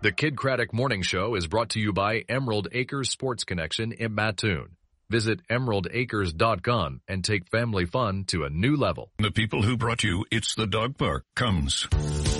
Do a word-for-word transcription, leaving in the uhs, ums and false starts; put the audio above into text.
The Kid Craddock Morning Show is brought to you by Emerald Acres Sports Connection in Mattoon. Visit emerald acres dot com and take family fun to a new level. The people who brought you It's the Dog Park comes.